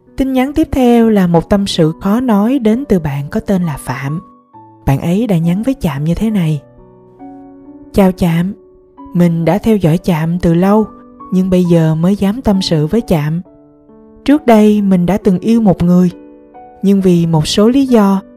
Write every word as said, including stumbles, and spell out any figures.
Tin nhắn tiếp theo là một tâm sự khó nói đến từ bạn có tên là Phạm. Bạn ấy đã nhắn với Chạm như thế này: Chào Chạm, mình đã theo dõi Chạm từ lâu, nhưng bây giờ mới dám tâm sự với Chạm. Trước đây mình đã từng yêu một người, nhưng vì một số lý do